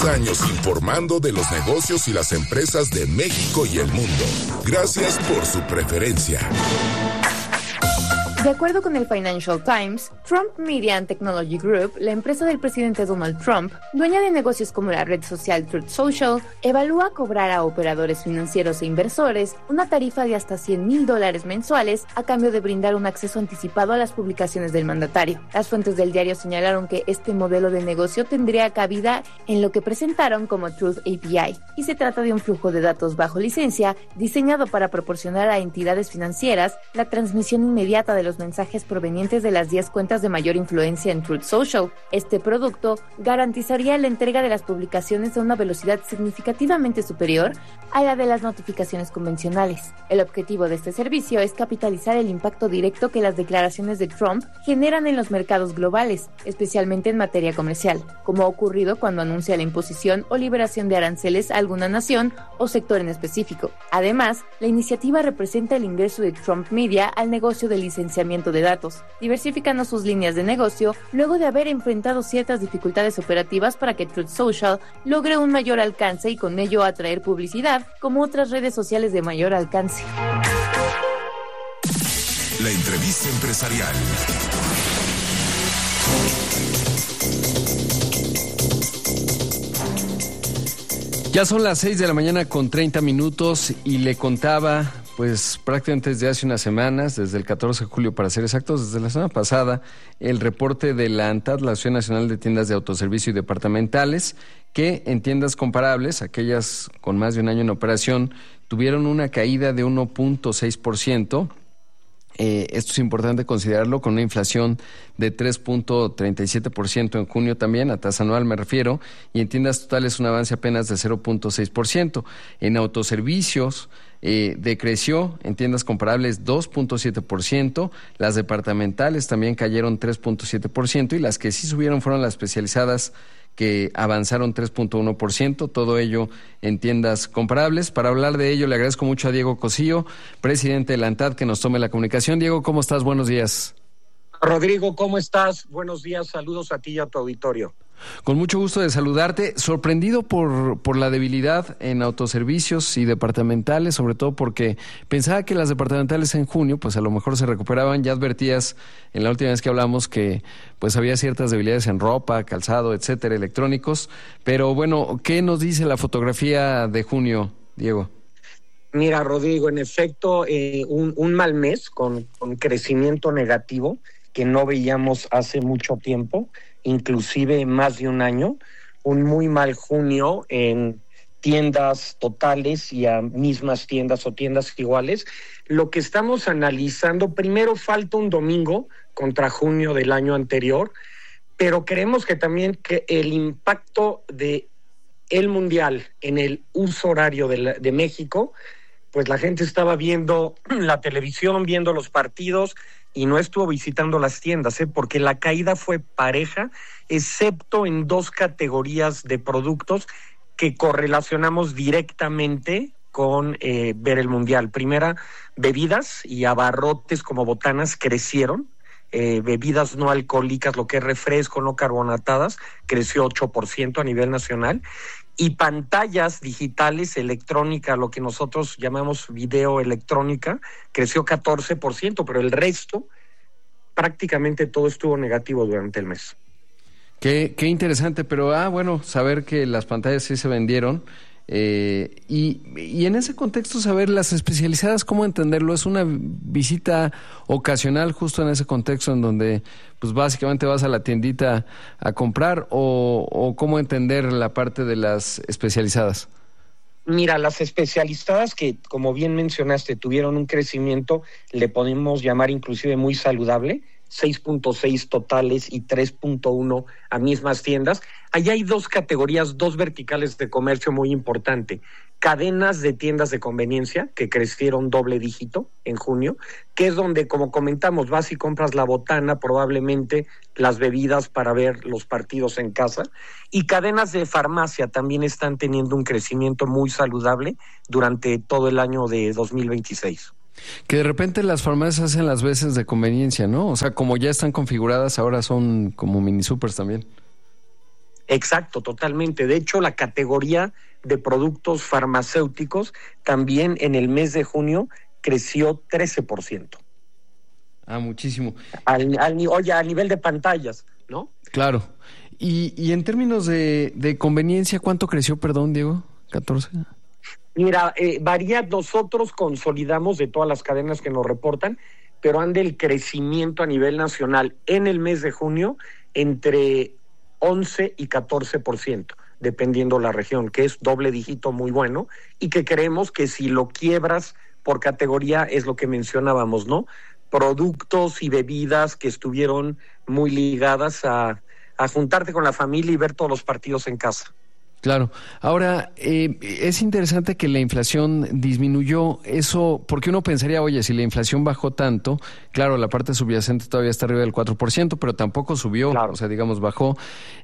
10 años informando de los negocios y las empresas de México y el mundo. Gracias por su preferencia. De acuerdo con el Financial Times, Trump Media and Technology Group, la empresa del presidente Donald Trump, dueña de negocios como la red social Truth Social, evalúa cobrar a operadores financieros e inversores una tarifa de hasta $100,000 mensuales a cambio de brindar un acceso anticipado a las publicaciones del mandatario. Las fuentes del diario señalaron que este modelo de negocio tendría cabida en lo que presentaron como Truth API, y se trata de un flujo de datos bajo licencia diseñado para proporcionar a entidades financieras la transmisión inmediata de los mensajes provenientes de las 10 cuentas de mayor influencia en Truth Social. Este producto garantizaría la entrega de las publicaciones a una velocidad significativamente superior a la de las notificaciones convencionales. El objetivo de este servicio es capitalizar el impacto directo que las declaraciones de Trump generan en los mercados globales, especialmente en materia comercial, como ha ocurrido cuando anuncia la imposición o liberación de aranceles a alguna nación o sector en específico. Además, la iniciativa representa el ingreso de Trump Media al negocio de licenciamiento de datos, diversificando sus líneas de negocio luego de haber enfrentado ciertas dificultades operativas para que Truth Social logre un mayor alcance y con ello atraer publicidad como otras redes sociales de mayor alcance. La entrevista empresarial. Ya son las 6 de la mañana con 30 minutos y le contaba, pues prácticamente desde hace unas semanas, desde el 14 de julio para ser exactos, desde la semana pasada, el reporte de la ANTAD, la Asociación Nacional de Tiendas de Autoservicio y Departamentales, que en tiendas comparables, aquellas con más de un año en operación, tuvieron una caída de 1.6%. Esto es importante considerarlo con una inflación de 3.37% en junio también, a tasa anual me refiero, y en tiendas totales un avance apenas de 0.6%. En autoservicios decreció en tiendas comparables 2.7%, las departamentales también cayeron 3.7% y las que sí subieron fueron las especializadas, que avanzaron 3.1%, todo ello en tiendas comparables. Para hablar de ello le agradezco mucho a Diego Cosío, presidente de la ANTAD, que nos tome la comunicación. Diego, ¿cómo estás? Buenos días. Rodrigo, ¿cómo estás? Buenos días, saludos a ti y a tu auditorio. Con mucho gusto de saludarte, sorprendido por la debilidad en autoservicios y departamentales, sobre todo porque pensaba que las departamentales en junio, pues a lo mejor se recuperaban. Ya advertías en la última vez que hablamos que pues había ciertas debilidades en ropa, calzado, etcétera, electrónicos, pero bueno, ¿qué nos dice la fotografía de junio, Diego? Mira, Rodrigo, en efecto, un mal mes con crecimiento negativo que no veíamos hace mucho tiempo, inclusive más de un año, un muy mal junio en tiendas totales y a mismas tiendas o tiendas iguales. Lo que estamos analizando, primero falta un domingo contra junio del año anterior, pero creemos que también que el impacto de el Mundial en el uso horario de México, pues la gente estaba viendo la televisión, viendo los partidos, y no estuvo visitando las tiendas, porque la caída fue pareja, excepto en dos categorías de productos que correlacionamos directamente con ver el Mundial. Primera, bebidas y abarrotes como botanas crecieron, bebidas no alcohólicas, lo que es refresco, no carbonatadas, creció 8% a nivel nacional, y pantallas digitales, electrónica, lo que nosotros llamamos video electrónica, creció 14%, pero el resto, prácticamente todo estuvo negativo durante el mes. Qué interesante, pero bueno, saber que las pantallas sí se vendieron. Y en ese contexto saber las especializadas, ¿cómo entenderlo? ¿Es una visita ocasional justo en ese contexto en donde pues básicamente vas a la tiendita a comprar o cómo entender la parte de las especializadas? Mira, las especializadas que, como bien mencionaste, tuvieron un crecimiento, le podemos llamar inclusive muy saludable, 6.6 totales y 3.1 a mismas tiendas. Allá hay dos categorías, dos verticales de comercio muy importante. Cadenas de tiendas de conveniencia, que crecieron doble dígito en junio, que es donde, como comentamos, vas y compras la botana, probablemente las bebidas para ver los partidos en casa. Y cadenas de farmacia también están teniendo un crecimiento muy saludable durante todo el año de 2026. Que de repente las farmacias hacen las veces de conveniencia, ¿no? O sea, como ya están configuradas, ahora son como mini supers también. Exacto, totalmente. De hecho, la categoría de productos farmacéuticos también en el mes de junio creció 13%. Muchísimo. Oye, a nivel de pantallas, ¿no? Claro. Y en términos de conveniencia, ¿cuánto creció, perdón, Diego? 14. Mira, varía, nosotros consolidamos de todas las cadenas que nos reportan, pero anda el crecimiento a nivel nacional en el mes de junio entre 11 y 14%, dependiendo la región, que es doble dígito muy bueno, y que creemos que si lo quiebras por categoría es lo que mencionábamos, ¿no? Productos y bebidas que estuvieron muy ligadas a juntarte con la familia y ver todos los partidos en casa. Claro. Ahora, es interesante que la inflación disminuyó. Eso, porque uno pensaría, oye, si la inflación bajó tanto, claro, la parte subyacente todavía está arriba del 4%, pero tampoco subió, claro. O sea, digamos, bajó.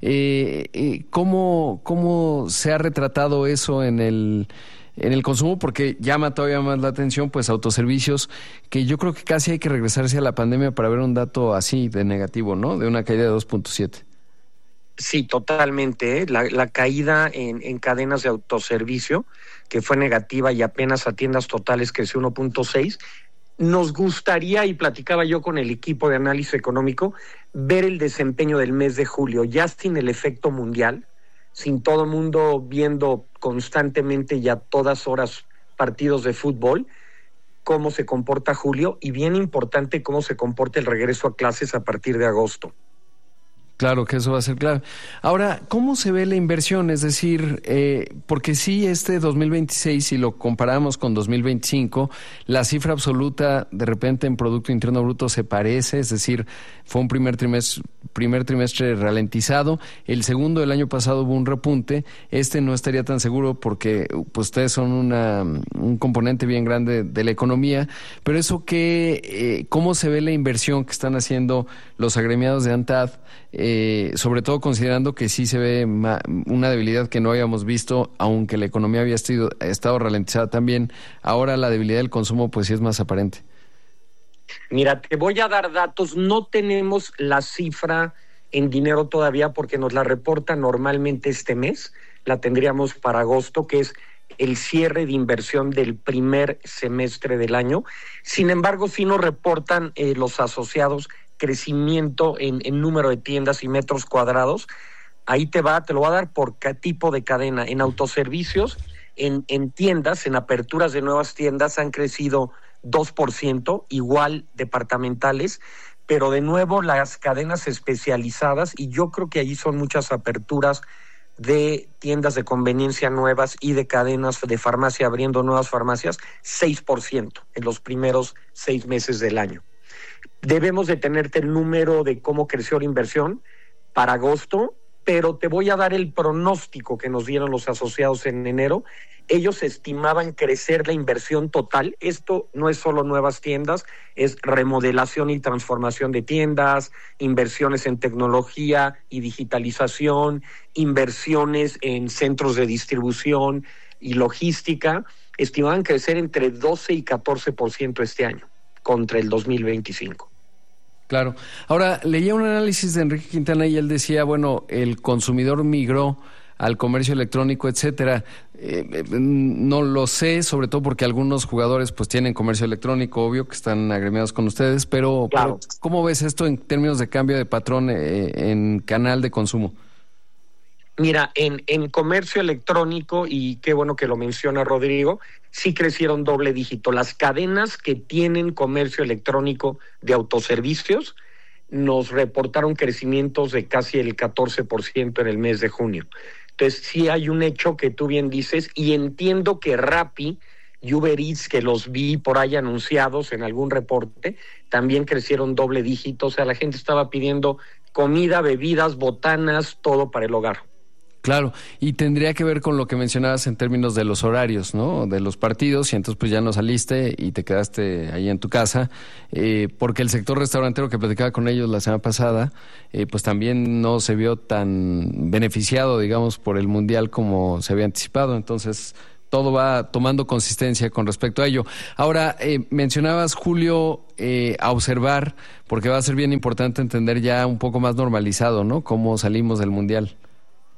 ¿Cómo se ha retratado eso en el consumo? Porque llama todavía más la atención, pues, autoservicios, que yo creo que casi hay que regresarse a la pandemia para ver un dato así de negativo, ¿no? De una caída de 2.7. Sí, totalmente. La caída en cadenas de autoservicio, que fue negativa y apenas a tiendas totales creció 1.6. Nos gustaría, y platicaba yo con el equipo de análisis económico, ver el desempeño del mes de julio, ya sin el efecto mundial, sin todo el mundo viendo constantemente y a todas horas partidos de fútbol, cómo se comporta julio, y bien importante cómo se comporta el regreso a clases a partir de agosto. Claro que eso va a ser clave. Ahora, ¿cómo se ve la inversión? Es decir, porque sí, 2026, si lo comparamos con 2025, la cifra absoluta de repente en Producto Interno Bruto se parece, es decir, fue un primer trimestre ralentizado. El segundo del año pasado hubo un repunte. No estaría tan seguro porque pues, ustedes son un componente bien grande de la economía. Pero eso ¿cómo se ve la inversión que están haciendo los agremiados de ANTAD? Sobre todo considerando que sí se ve una debilidad que no habíamos visto, aunque la economía había estado ralentizada también. Ahora la debilidad del consumo pues sí es más aparente. Mira, te voy a dar datos. No tenemos la cifra en dinero todavía porque nos la reporta normalmente este mes. La tendríamos para agosto, que es el cierre de inversión del primer semestre del año. Sin embargo, sí nos reportan los asociados crecimiento en número de tiendas y metros cuadrados. Ahí te lo voy a dar por tipo de cadena. En autoservicios, en tiendas, en aperturas de nuevas tiendas han crecido 2%, igual departamentales, pero de nuevo las cadenas especializadas, y yo creo que allí son muchas aperturas de tiendas de conveniencia nuevas y de cadenas de farmacia abriendo nuevas farmacias, 6% en los primeros 6 meses del año. Debemos de tenerte el número de cómo creció la inversión para agosto, pero te voy a dar el pronóstico que nos dieron los asociados en enero. Ellos estimaban crecer la inversión total. Esto no es solo nuevas tiendas, es remodelación y transformación de tiendas, inversiones en tecnología y digitalización, inversiones en centros de distribución y logística. Estimaban crecer entre 12 y 14% este año contra el 2025. Claro. Ahora, leía un análisis de Enrique Quintana y él decía, bueno, el consumidor migró al comercio electrónico, etcétera. No lo sé, sobre todo porque algunos jugadores pues tienen comercio electrónico, obvio, que están agremiados con ustedes, pero, claro. Pero ¿cómo ves esto en términos de cambio de patrón en canal de consumo? Mira, en comercio electrónico, y qué bueno que lo menciona Rodrigo, sí crecieron doble dígito. Las cadenas que tienen comercio electrónico de autoservicios nos reportaron crecimientos de casi el 14% en el mes de junio. Entonces sí hay un hecho que tú bien dices, y entiendo que Rappi y Uber Eats, que los vi por ahí anunciados en algún reporte, también crecieron doble dígito. O sea, la gente estaba pidiendo comida, bebidas, botanas, todo para el hogar. Claro, y tendría que ver con lo que mencionabas en términos de los horarios, ¿no? De los partidos, y entonces pues ya no saliste y te quedaste ahí en tu casa, porque el sector restaurantero que platicaba con ellos la semana pasada, pues también no se vio tan beneficiado, digamos, por el Mundial como se había anticipado. Entonces todo va tomando consistencia con respecto a ello. Ahora, mencionabas, Julio, a observar, porque va a ser bien importante entender ya un poco más normalizado, ¿no? Cómo salimos del Mundial.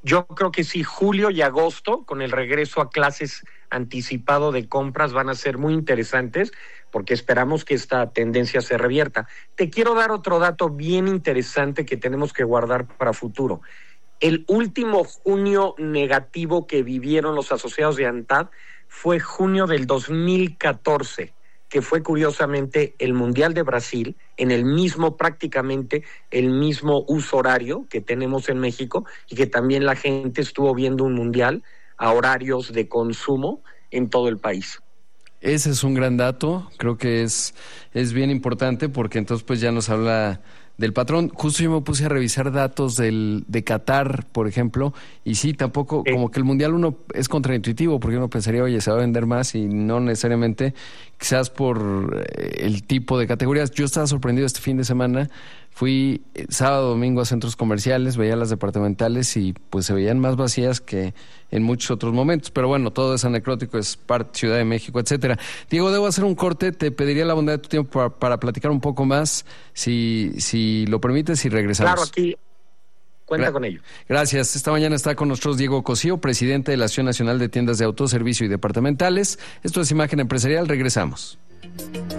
Yo creo que sí, julio y agosto, con el regreso a clases anticipado de compras, van a ser muy interesantes porque esperamos que esta tendencia se revierta. Te quiero dar otro dato bien interesante que tenemos que guardar para futuro. El último junio negativo que vivieron los asociados de ANTAD fue junio del 2014, que fue curiosamente el Mundial de Brasil, en el mismo, prácticamente el mismo uso horario que tenemos en México, y que también la gente estuvo viendo un mundial a horarios de consumo en todo el país. Ese es un gran dato, creo que es bien importante porque entonces pues ya nos habla del patrón. Justo yo me puse a revisar datos de Qatar, por ejemplo, y sí, tampoco, como que el Mundial uno es contraintuitivo, porque uno pensaría, oye, se va a vender más, y no necesariamente, quizás por el tipo de categorías. Yo estaba sorprendido este fin de semana, fui sábado, domingo a centros comerciales, veía las departamentales y pues se veían más vacías que en muchos otros momentos, pero bueno, todo es anecdótico, es parte Ciudad de México, etcétera. Diego, debo hacer un corte, te pediría la bondad de tu tiempo para platicar un poco más, si lo permites, y regresamos. Claro, aquí cuenta con ello. Gracias. Esta mañana está con nosotros Diego Cosío, presidente de la Asociación Nacional de Tiendas de Autoservicio y Departamentales. Esto es Imagen Empresarial, regresamos.